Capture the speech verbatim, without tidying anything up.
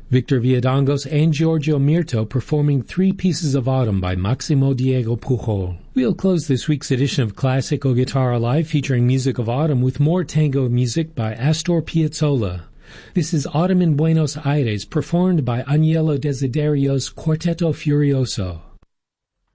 Victor Villadongos and Giorgio Mirto performing three pieces of Autumn by Maximo Diego Pujol. We'll close this week's edition of Classical Guitar Alive featuring music of Autumn with more tango music by Astor Piazzolla. This is Autumn in Buenos Aires, performed by Agnello Desiderio's Quartetto Furioso.